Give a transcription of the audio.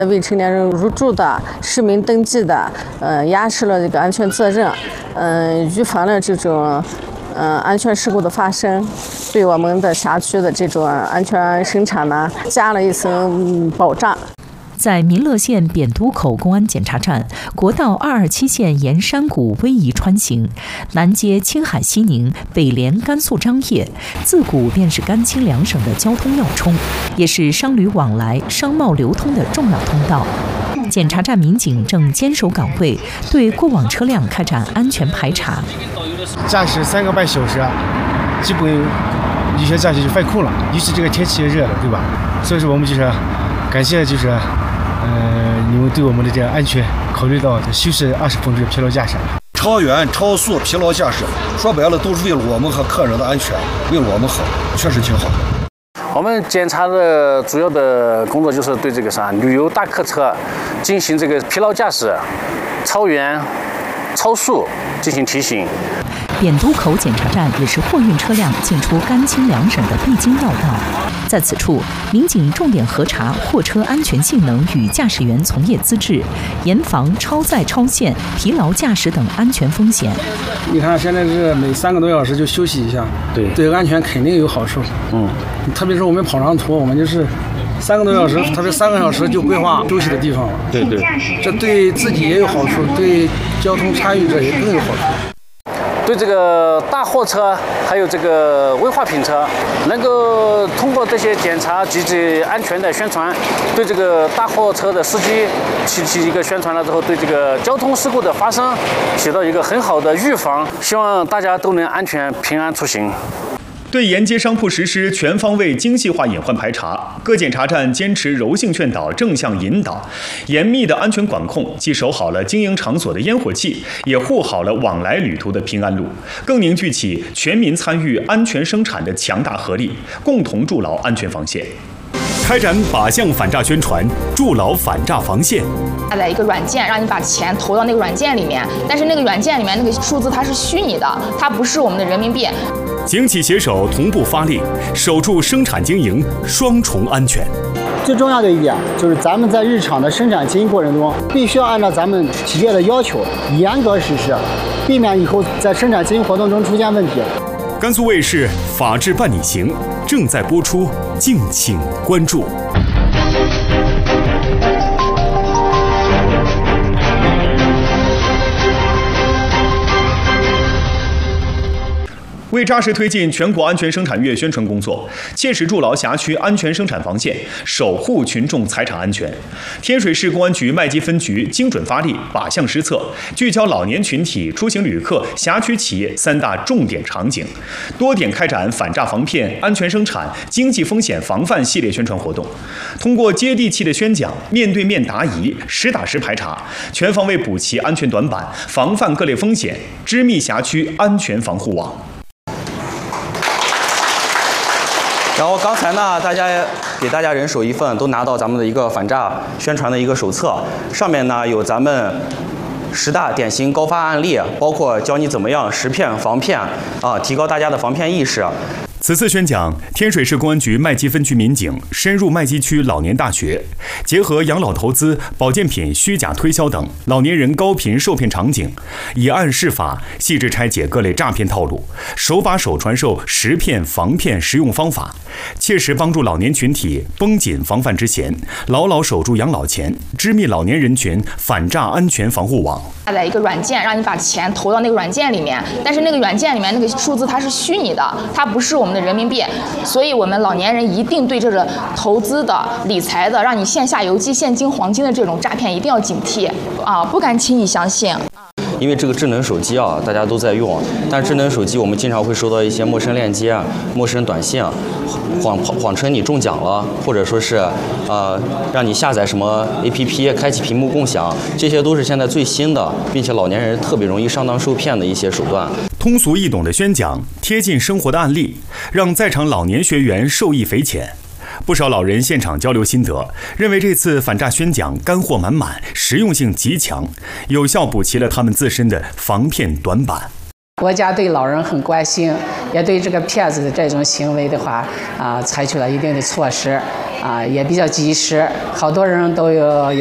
未成年人入住的、实名登记的，压实了这个安全责任，预防了这种安全事故的发生，对我们的辖区的这种安全生产呢，加了一层保障。 在民乐县扁都口公安检查站，国道227线沿山谷逶迤穿行，南接青海西宁，北连甘肃张掖，自古便是甘青两省的交通要冲，也是商旅往来、商贸流通的重要通道。检查站民警正坚守岗位，对过往车辆开展安全排查。 驾驶3个半小时，基本有些驾驶就犯困了，尤其这个天气也热了，对吧？所以说我们就是感谢你们对我们的这个安全考虑到，修饰20分钟疲劳驾驶。 超远、超速、疲劳驾驶，说白了都是为了我们和客人的安全，为了我们好，确实挺好的。 我们检查的主要的工作就是对这个旅游大客车进行这个疲劳驾驶、超远、超速进行提醒。 扁都口检查站也是货运车辆进出甘青两省的必经要道。在此处，民警重点核查货车安全性能与驾驶员从业资质，严防超载超限、疲劳驾驶等安全风险。 你看，现在是每3个多小时就休息一下，对安全肯定有好处。特别是我们跑长途，我们就是3个多小时，特别3个小时就规划休息的地方了。对，这对自己也有好处，对交通参与者也更有好处。 对这个大货车还有这个危化品车，能够通过这些检查及其安全的宣传，对这个大货车的司机起一个宣传了之后，对这个交通事故的发生起到一个很好的预防，希望大家都能安全平安出行。 对沿街商铺实施全方位精细化隐患排查，各检查站坚持柔性劝导、正向引导，严密的安全管控，既守好了经营场所的烟火气，也护好了往来旅途的平安路，更凝聚起全民参与安全生产的强大合力，共同筑牢安全防线。开展靶向反诈宣传，筑牢反诈防线。 下载一个软件，让你把钱投到那个软件里面，但是那个软件里面那个数字它是虚拟的，它不是我们的人民币。 警企携手同步发力，守住生产经营双重安全。 最重要的一点就是咱们在日常的生产经营过程中，必须要按照咱们企业的要求严格实施，避免以后在生产经营活动中出现问题。 甘肃卫视《法治伴你行》正在播出，敬请关注。为扎实推进全国安全生产月宣传工作，切实筑牢辖区安全生产防线，守护群众财产安全，天水市公安局麦积分局精准发力，靶向施策，聚焦老年群体、出行旅客、辖区企业3大重点场景，多点开展反诈防骗、安全生产、经济风险防范系列宣传活动，通过接地气的宣讲、面对面答疑、实打实排查，全方位补齐安全短板，防范各类风险，织密辖区安全防护网。 然后刚才呢，给大家人手一份，都拿到咱们的一个反诈宣传的一个手册，上面呢有咱们10大典型高发案例，包括教你怎么样识骗防骗提高大家的防骗意识。 此次宣讲，天水市公安局麦积分局民警深入麦积区老年大学，结合养老投资、保健品虚假推销等老年人高频受骗场景，以案释法，细致拆解各类诈骗套路，手把手传授识骗防骗实用方法，切实帮助老年群体绷紧防范之弦，牢牢守住养老钱，织密老年人群反诈安全防护网。 下载一个软件，让你把钱投到那个软件里面，但是那个软件里面那个数字它是虚拟的，它不是我们的人民币，所以我们老年人一定对这个投资的、理财的，让你线下邮寄现金、黄金的这种诈骗一定要警惕不敢轻易相信。 因为这个智能手机大家都在用，但智能手机我们经常会收到一些陌生链接、陌生短信，谎称你中奖了，或者说是让你下载什么 APP， 开启屏幕共享，这些都是现在最新的，并且老年人特别容易上当受骗的一些手段。 通俗易懂的宣讲，贴近生活的案例，让在场老年学员受益匪浅。不少老人现场交流心得，认为这次反诈宣讲干货满满，实用性极强，有效补齐了他们自身的防骗短板。 国家对老人很关心，也对这个骗子的这种行为的话采取了一定的措施， 也比较及时，好多人都有